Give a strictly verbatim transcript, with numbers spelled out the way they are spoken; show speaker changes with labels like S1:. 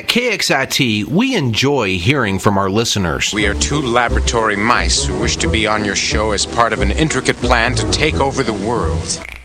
S1: At K X I T, we enjoy hearing from our listeners.
S2: We are two laboratory mice who wish to be on your show as part of an intricate plan to take over the world.